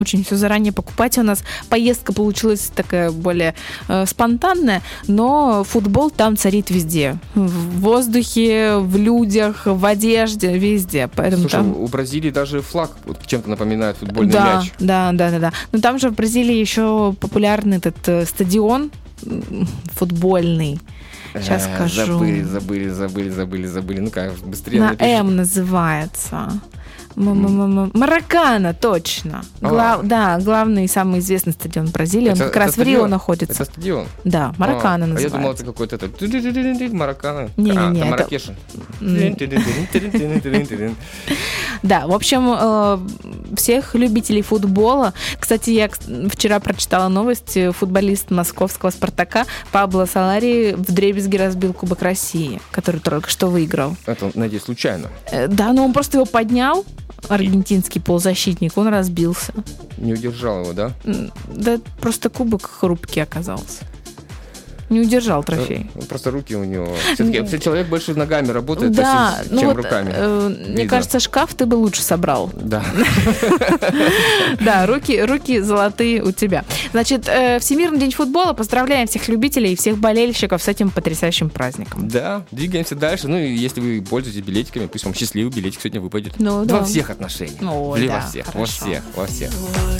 очень все заранее покупать. У нас поездка получилась такая более спонтанная, но футбол там царит везде. В воздухе, в людях, в одежде, везде. Поэтому Слушай, там... у Бразилии даже флаг вот чем-то напоминает футбольный да, мяч. Да. Но там же в Бразилии еще популярный этот стадион футбольный. Сейчас скажу. Забыли. Ну-ка, быстрее На напиши. М называется. Маракана, точно. Да, главный и самый известный стадион Бразилии. Он как раз в Рио находится. Это стадион? Да, Маракана называется. А я думал, это какой-то Маракана. Не-не-не. Это Маракеша. Да, в общем, всех любителей футбола. Кстати, я вчера прочитала новость. Футболист московского «Спартака» Пабло Солари вдребезги разбил Кубок России, который только что выиграл. Это, надеюсь, случайно. Да, но он просто его поднял, аргентинский полузащитник, он разбился. Не удержал его, да? Да, просто кубок хрупкий оказался. Не удержал трофей. Просто руки у него... Все-таки человек больше ногами работает, да, чем руками. Мне кажется, шкаф ты бы лучше собрал. Да. Да, руки золотые у тебя. Значит, Всемирный день футбола. Поздравляем всех любителей и всех болельщиков с этим потрясающим праздником. Да, двигаемся дальше. Ну, и если вы пользуетесь билетиками, пусть вам счастливый билетик сегодня выпадет. Ну, Во всех отношениях. Во всех, во всех.